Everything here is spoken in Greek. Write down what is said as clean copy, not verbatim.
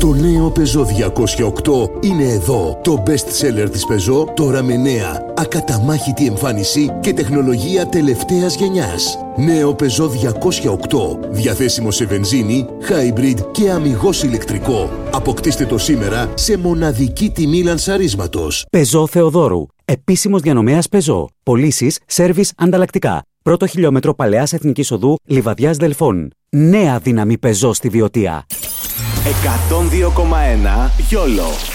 Το νέο Peugeot 208 είναι εδώ. Το best seller της Peugeot, τώρα με νέα, ακαταμάχητη εμφάνιση και τεχνολογία τελευταίας γενιάς. Νέο Peugeot 208, διαθέσιμο σε βενζίνη, hybrid και αμιγώς ηλεκτρικό. Αποκτήστε το σήμερα σε μοναδική τιμή λανσαρίσματος. Peugeot Θεοδόρου. Επίσημος διανομέας Peugeot. Πωλήσεις, σέρβις, ανταλλακτικά. Πρώτο χιλιόμετρο Παλαιάς Εθνικής Οδού, Λιβαδιάς Δελφών. Νέα δύναμη Peugeot στη Βιωτία. 102,1 YOLO.